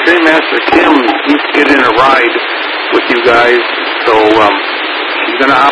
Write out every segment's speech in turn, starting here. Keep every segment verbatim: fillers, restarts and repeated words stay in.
Trainmaster Kim needs to get in a ride with you guys, so um, she's going to hop.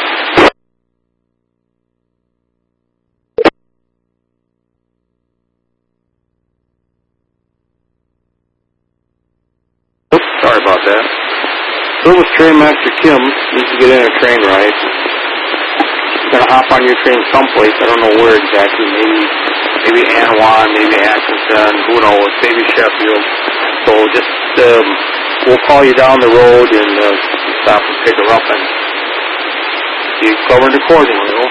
Oops, sorry about that. Service Trainmaster Kim needs to get in a train ride. She's going to hop on your train someplace. I don't know where exactly. Maybe maybe Anawan, maybe Atchison, who knows, maybe Sheffield. So just, um, we'll call you down the road and uh, stop and pick her up and be covered accordingly. You know?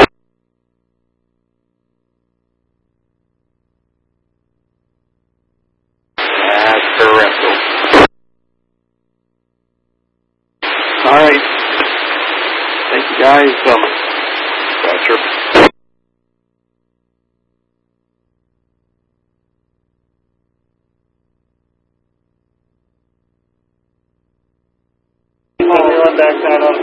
That's correct. All right. Thank you, guys. Um, gotcha. Run back that up.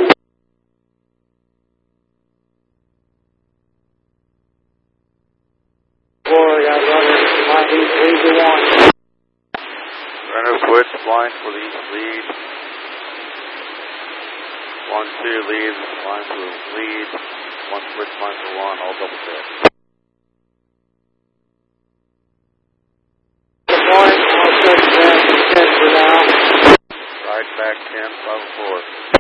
Four, got runner, line eight, lead to one. Runner switch, line for the lead. One, two, lead, line for lead. One switch, line for one, all double check. Good morning, all set, ten for now. Right back ten, five, four.